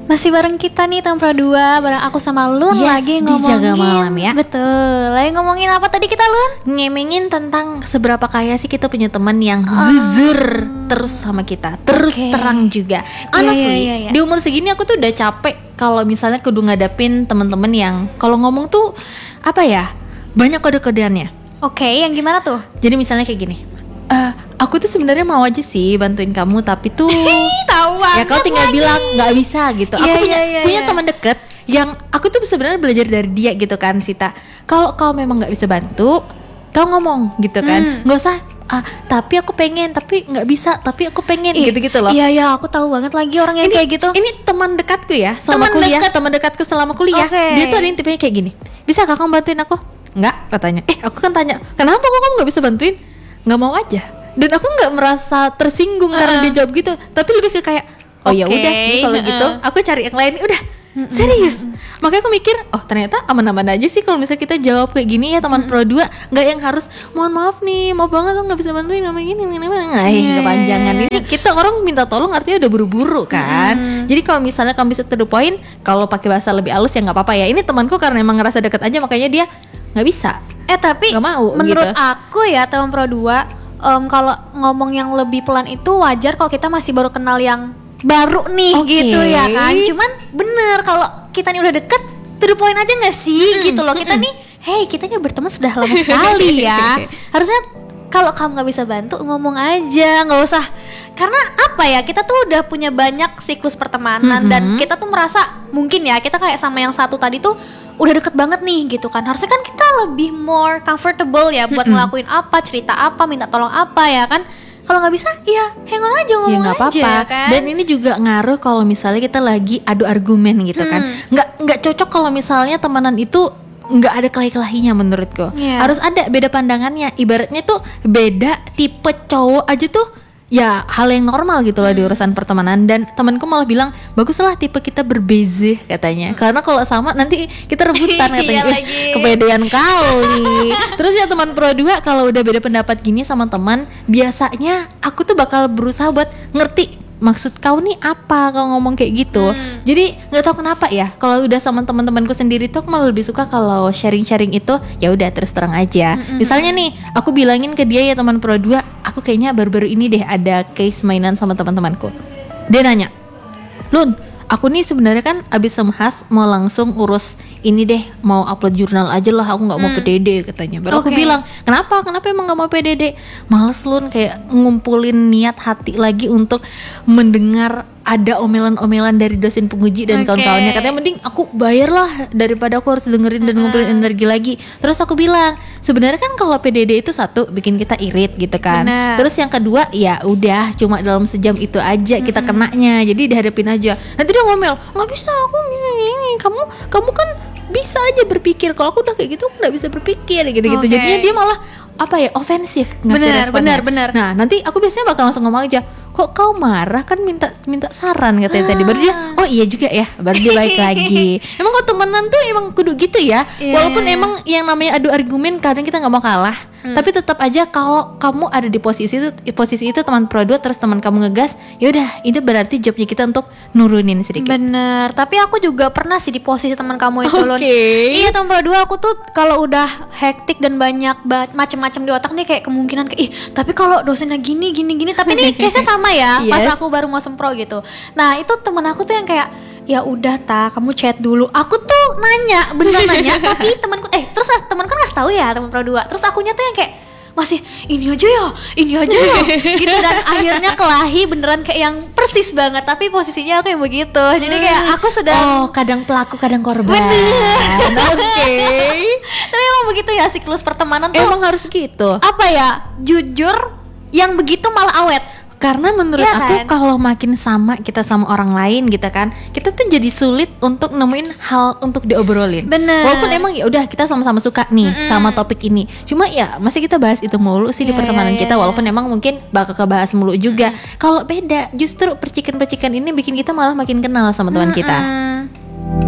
Masih bareng kita nih Tempro 2, bareng aku sama Lun lagi di ngomongin Jaga Malam ya. Betul, lagi ngomongin apa tadi kita Lun? Ngemengin tentang seberapa kaya sih kita punya teman yang jujur terus sama kita, terus terang juga. Honestly, di umur segini aku tuh udah capek kalau misalnya kudu ngadapin teman-teman yang kalau ngomong tuh apa ya, banyak kode-kodeannya. Oke, yang gimana tuh? Jadi misalnya kayak gini, aku tuh sebenarnya mau aja sih bantuin kamu, tapi tuh tahu banget ya kau tinggal lagi. bilang nggak bisa gitu. Aku punya teman deket yang aku tuh sebenarnya belajar dari dia gitu kan, Sita. Kalau kau memang nggak bisa bantu, kau ngomong gitu kan, nggak usah. Tapi aku pengen, tapi nggak bisa, tapi aku pengen gitu-gitu loh. Iya, aku tahu banget lagi orang yang kayak gitu. Ini teman dekatku ya, selama kuliah. Teman dekatku selama kuliah. Dia tuh ada yang tipenya kayak gini. Bisa kakak bantuin aku? Nggak, katanya. Aku kan tanya, kenapa kok kamu nggak bisa bantuin? Nggak mau aja. Dan aku nggak merasa tersinggung karena dia jawab gitu, tapi lebih ke kayak, oh ya udah sih kalau gitu, aku cari yang lain. Udah, serius. Makanya aku mikir, oh ternyata aman-aman aja sih kalau misalnya kita jawab kayak gini ya teman Pro 2, nggak yang harus mohon maaf nih, maaf banget lo nggak bisa bantuin nama gini, kepanjangan. Ini kita orang minta tolong artinya udah buru-buru kan. Jadi kalau misalnya kamu bisa to the point, kalau pakai bahasa lebih halus ya nggak apa-apa ya. Ini temanku karena emang ngerasa deket aja, makanya dia nggak bisa. Tapi nggak mau, menurut gitu. aku ya teman Pro 2, kalau ngomong yang lebih pelan itu wajar kalau kita masih baru kenal yang baru nih gitu ya kan. Cuman bener kalau kita nih udah deket, to the point aja nggak sih gitu loh. Kita nih, kita nih berteman sudah lama sekali ya. Harusnya kalau kamu nggak bisa bantu ngomong aja, nggak usah. Karena apa ya, kita tuh udah punya banyak siklus pertemanan dan kita tuh merasa mungkin ya kita kayak sama yang satu tadi tuh udah deket banget nih gitu kan. Harusnya kan kita lebih more comfortable ya buat ngelakuin apa, cerita apa, minta tolong apa ya kan. Kalau nggak bisa ya hang on aja, ngomong ya, aja kan. Dan ini juga ngaruh kalau misalnya kita lagi adu argumen gitu kan. Nggak cocok kalau misalnya temenan itu nggak ada kelahi-kelahinya menurutku. Harus ada beda pandangannya. Ibaratnya tuh beda tipe cowok aja tuh ya hal yang normal gitu loh di urusan pertemanan. Dan temanku malah bilang baguslah tipe kita berbeza katanya, karena kalau sama nanti kita rebutan katanya. Kepedean kali. Terus ya teman Pro 2 kalau udah beda pendapat gini sama teman, biasanya aku tuh bakal berusaha buat ngerti maksud kau nih apa kalau ngomong kayak gitu. Jadi nggak tahu kenapa ya, kalau udah sama teman-temanku sendiri tuh aku malah lebih suka kalau sharing-sharing itu ya udah terus terang aja. Misalnya nih aku bilangin ke dia ya teman Pro 2, aku kayaknya baru-baru ini deh ada case mainan sama teman-temanku. Dia nanya, Lun, aku nih sebenarnya kan abis semhas mau langsung urus ini deh, mau upload jurnal aja lah, aku nggak mau PDD katanya. Baru aku bilang, kenapa emang nggak mau PDD? Males Lun, kayak ngumpulin niat hati lagi untuk mendengar ada omelan-omelan dari dosen penguji dan kawan-kawannya. Katanya mending aku bayar lah daripada aku harus dengerin dan ngumpulin energi lagi. Terus aku bilang, sebenarnya kan kalau PDD itu satu bikin kita irit gitu kan. Terus yang kedua ya udah cuma dalam sejam itu aja kita kenanya. Jadi dihadapin aja. Nanti dia ngomel, nggak bisa aku gini. Kamu kan bisa aja berpikir. Kalau aku udah kayak gitu aku nggak bisa berpikir gitu-gitu. Jadinya dia malah apa ya, ofensif ngasih responnya. Benar. Nah nanti aku biasanya bakal langsung ngomong aja, kok kau marah, kan minta saran katanya tadi. Baru dia, oh iya juga ya, baru dia baik lagi. Emang kok temenan tuh emang kudu gitu ya. Walaupun emang yang namanya adu argumen kadang kita nggak mau kalah, tapi tetap aja kalau kamu ada di posisi itu teman Pro 2 terus teman kamu ngegas, ya udah itu berarti jobnya kita untuk nurunin sedikit. Bener. Tapi aku juga pernah sih di posisi teman kamu itu Lun. Iya teman Pro 2 aku tuh kalau udah hektik dan banyak macam-macam di otak nih kayak kemungkinan tapi kalau dosennya gini tapi ini case-nya sama ya. Pas aku baru mau sempro gitu. Nah itu teman aku tuh yang kayak, ya udah kamu chat dulu. Aku tuh nanya, beneran nanya. Tapi temanku terus temanku nggak tahu ya teman Pro 2. Terus akunya tuh yang kayak masih ini aja ya gitu. Dan akhirnya kelahi beneran kayak yang persis banget. Tapi posisinya aku yang begitu. Jadi kayak aku sedang kadang pelaku kadang korban. Bener. Tapi emang begitu ya siklus pertemanan tuh. Emang harus gitu. Apa ya, jujur yang begitu malah awet. Karena menurut aku kalau makin sama kita sama orang lain gitu kan, kita tuh jadi sulit untuk nemuin hal untuk diobrolin. Bener. Walaupun emang ya udah kita sama-sama suka nih sama topik ini, cuma ya masih kita bahas itu mulu sih di pertemanan kita. Walaupun emang mungkin bakal kebahas mulu juga. Kalau beda, justru percikan-percikan ini bikin kita malah makin kenal sama teman kita.